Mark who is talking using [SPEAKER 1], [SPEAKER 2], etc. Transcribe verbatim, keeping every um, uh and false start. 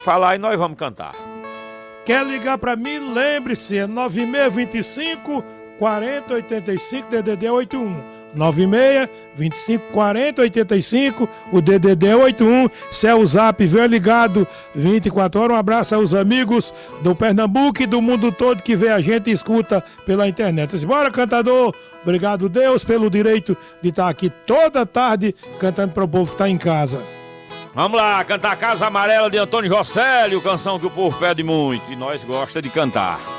[SPEAKER 1] Falar e nós vamos cantar.
[SPEAKER 2] Quer ligar pra mim? Lembre-se, é nove seis dois cinco, quatro zero oito cinco, D D D oito um. nove seis dois cinco, quatro zero oito cinco, o D D D oito um. Se é o Zap, vem ligado vinte e quatro horas. Um abraço aos amigos do Pernambuco e do mundo todo que vê a gente e escuta pela internet. Bora, cantador! Obrigado, Deus, pelo direito de estar aqui toda tarde cantando para o povo que está em casa.
[SPEAKER 1] Vamos lá, cantar Casa Amarela de Antônio Rosselli, canção que o povo pede muito e nós gosta de cantar.